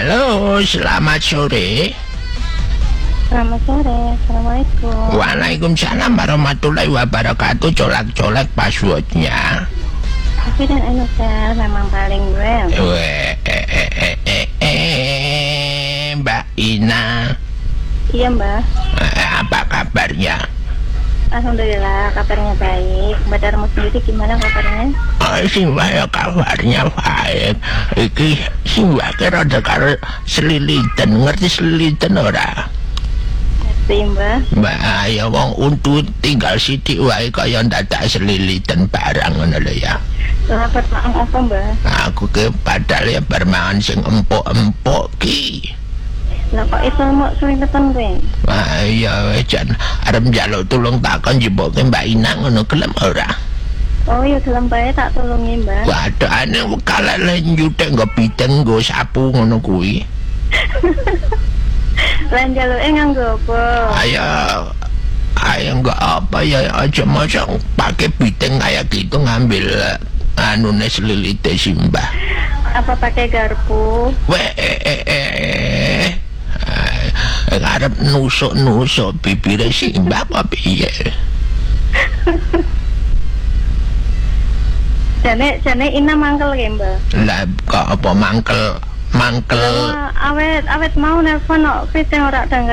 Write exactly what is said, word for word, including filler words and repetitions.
Halo, selamat sore. Selamat sore, Assalamualaikum. Waalaikumsalam warahmatullahi wabarakatuh. Colak-colak passwordnya. Tapi dan Indonesia memang paling well. Weh, eh, eh, eh, eh, eh, Mbak Ina. Iya mbak. Eh, apa kabarnya? Alhamdulillah kabarnya baik. Mbak Darmo sendiri gimana kabarnya? Oh, si Mbak ya kabarnya baik. Iki si Mbak kira ada karo selilitan. Ngerti selilitan ora? Ngerti mbak. Mbak ya wong untuk tinggal sithik wae kaya dadak selilitan barang ngono lho ya. Selamat maaf apa mbak? Aku ke padahal ya bermangan sing empuk-empuk ki. Lah kok iso mau selingkuhan gue? Wah iya weh jan arep njaluk tulung takon jiboke Mbak Ina ngono gelem ora? Oh iya dalam bae tak tolongi mbak. Waduh ane kalek lenjutek nggo bideng nggo sapu ngono kuwi. Lan jaluke nganggo apa? Ayo ayo enggak apa ya aja masa pakai bideng kayak gitu ngambil anu nes lilite si Mbah. Apa pakai garpu? Weh eh eh eh eh ngarep nusuk-nusuk bibire si Mbah apa piye? Jane jane Ina mangkel ya mbak. Lah kok apa mangkel mangkel Lah awet awet mau nelpon kok fiteng ora